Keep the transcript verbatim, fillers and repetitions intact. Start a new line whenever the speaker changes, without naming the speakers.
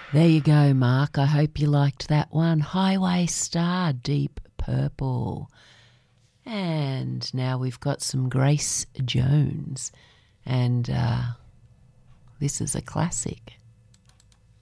There you go, Mark. I hope you liked that one. Highway Star, Deep Purple. And now we've got some Grace Jones. And uh, this is a classic.